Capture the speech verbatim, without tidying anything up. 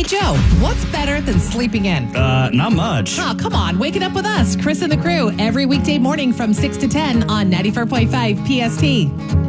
Joe, what's better than sleeping in? Uh, not much. Oh, come on. Wake it up with us, Chris and the crew, every weekday morning from six to ten on ninety-four point five P S T.